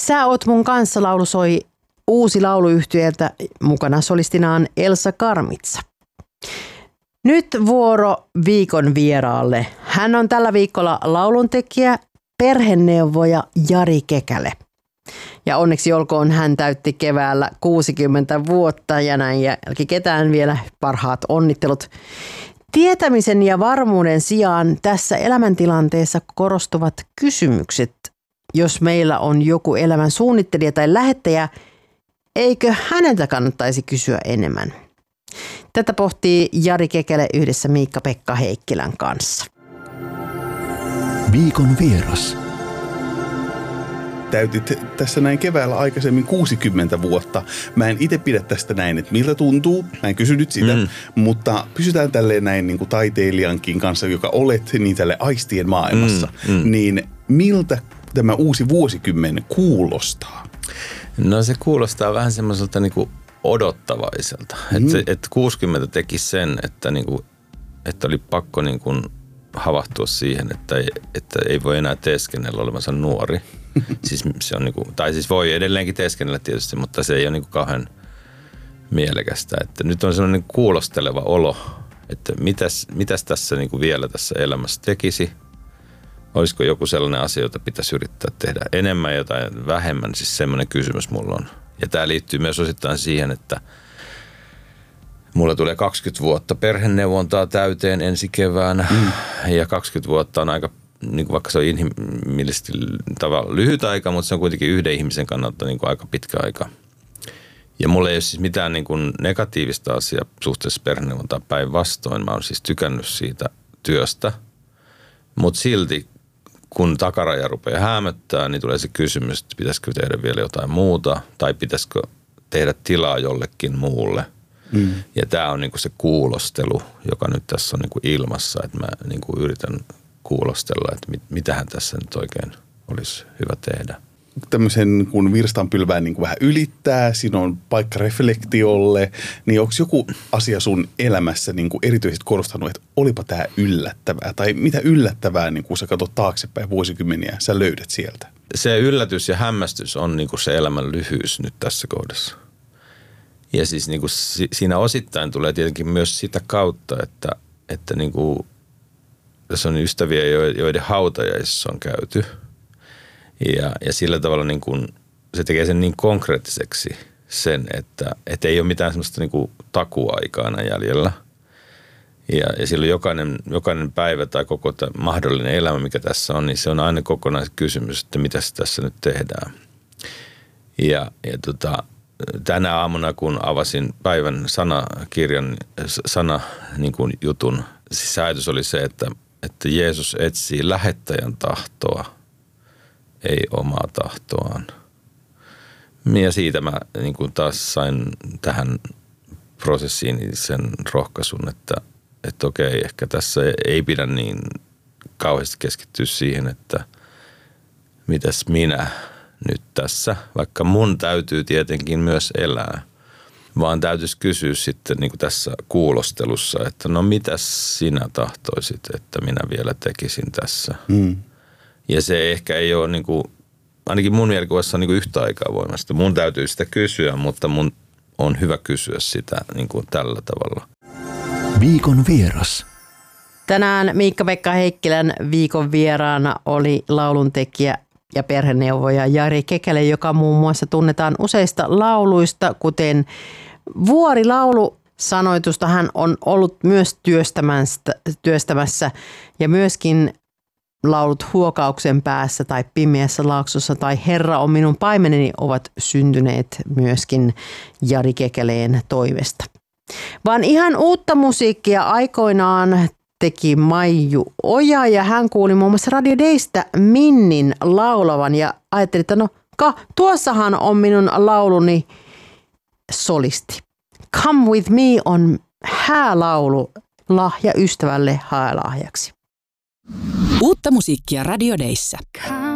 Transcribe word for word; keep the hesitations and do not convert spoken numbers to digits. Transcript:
Sä oot mun kanssa -laulu soi uusi lauluyhtyeltä, mukana solistinaan Elsa Karmitsa. Nyt vuoro viikon vieraalle. Hän on tällä viikolla lauluntekijä, perheneuvoja Jari Kekälä. Ja onneksi olkoon, hän täytti keväällä kuusikymmentä vuotta ja näin jälkiketään vielä parhaat onnittelut. Tietämisen ja varmuuden sijaan tässä elämäntilanteessa korostuvat kysymykset. Jos meillä on joku elämän suunnittelija tai lähettäjä, eikö häneltä kannattaisi kysyä enemmän? Tätä pohtii Jari Kekälä yhdessä Miikka-Pekka Heikkilän kanssa. Viikon vieras. Täytit tässä näin keväällä aikaisemmin kuusikymmentä vuotta. Mä en itse pidä tästä näin, että miltä tuntuu. Mä en kysy nyt sitä, mm. mutta pysytään tälleen näin niin kuin taiteilijankin kanssa, joka olet niin tälle aistien maailmassa. Mm. Mm. Niin miltä tämä uusi vuosikymmen kuulostaa? No se kuulostaa vähän semmoiselta niin kuin odottavaiselta. Mm. Että et kuusikymmentä teki sen, että, niin kuin, että oli pakko niin kuin havahtua siihen, että ei, että ei voi enää teeskennellä olevansa nuori. Siis se on niinku, tai siis voi edelleenkin teeskennellä tietysti, mutta se ei ole niinku kauhean mielekästä. Että nyt on sellainen kuulosteleva olo, että mitäs, mitäs tässä niinku vielä tässä elämässä tekisi. Olisiko joku sellainen asia, jota pitäisi yrittää tehdä enemmän, jotain vähemmän. Siis semmoinen kysymys mulla on. Ja tämä liittyy myös osittain siihen, että mulla tulee kaksikymmentä vuotta perheneuvontaa täyteen ensi keväänä. Mm. Ja kaksikymmentä vuotta on aika, niin kuin vaikka se on inhimillisesti tavallaan lyhyt aika, mutta se on kuitenkin yhden ihmisen kannalta niin kuin aika pitkä aika. Ja mulla ei ole siis mitään niin kuin negatiivista asiaa suhteessa perheneuvontaan päinvastoin. Mä oon siis tykännyt siitä työstä. Mutta silti, kun takaraja rupeaa häämöttää, niin tulee se kysymys, että pitäisikö tehdä vielä jotain muuta tai pitäisikö tehdä tilaa jollekin muulle. Mm. Ja tämä on niinku se kuulostelu, joka nyt tässä on niinku ilmassa, että mä niinku yritän kuulostella, että mit, mitähän tässä nyt oikein olisi hyvä tehdä. Tämmöisen kun virstanpylvään niin kuin vähän ylittää, siinä on paikka reflektiolle, niin onko joku asia sun elämässä niin kuin erityisesti korostanut, että olipa tämä yllättävää? Tai mitä yllättävää, niin kun sä katsot taaksepäin vuosikymmeniä, sä löydät sieltä? Se yllätys ja hämmästys on niin kuin se elämän lyhyys nyt tässä kohdassa. Ja siis niin kuin siinä osittain tulee tietenkin myös sitä kautta, että, että niin kuin, tässä on ystäviä, joiden hautajaisissa on käyty. Ja, ja sillä tavalla niin kuin, se tekee sen niin konkreettiseksi sen, että, että ei ole mitään semmoista niin kuin takuaikaana jäljellä. Ja, ja silloin jokainen, jokainen päivä tai koko mahdollinen elämä, mikä tässä on, niin se on aina kokonaiskysymys, että mitä tässä nyt tehdään. Ja, ja tota, tänä aamuna, kun avasin päivän sanakirjan, sana niin kuin jutun, siis ajatus oli se, että, että Jeesus etsii lähettäjän tahtoa, ei omaa tahtoaan. Ja siitä mä niin kuin taas sain tähän prosessiin sen rohkaisun, että, että okei, ehkä tässä ei pidä niin kauheasti keskittyä siihen, että mitäs minä nyt tässä, vaikka mun täytyy tietenkin myös elää, vaan täytyisi kysyä sitten niin kuin tässä kuulostelussa, että no mitäs sinä tahtoisit, että minä vielä tekisin tässä. Mm. Ja se ehkä ei ole, niin kuin, ainakin mun mielikuvassa on niin kuin yhtä aikaa voimasta. Mun täytyy sitä kysyä, mutta mun on hyvä kysyä sitä niin kuin tällä tavalla. Viikon vieras. Tänään Miikka-Pekka Heikkilän viikon vieraana oli lauluntekijä ja perheneuvoja Jari Kekälä, joka muun muassa tunnetaan useista lauluista, kuten Vuorilaulu. Sanoitusta hän on ollut myös työstämässä ja myöskin laulut Huokauksen päässä tai Pimeässä laaksossa tai Herra on minun paimeneni ovat syntyneet myöskin Jari Kekälän toivesta. Vaan ihan uutta musiikkia aikoinaan teki Maiju Oja ja hän kuuli muun muassa Radio Daystä Minnin laulavan ja ajatteli, että no ka, tuossahan on minun lauluni solisti. Come with me on häälaulu lahja ystävälle haelahjaksi. Uutta musiikkia Radio Dayssä.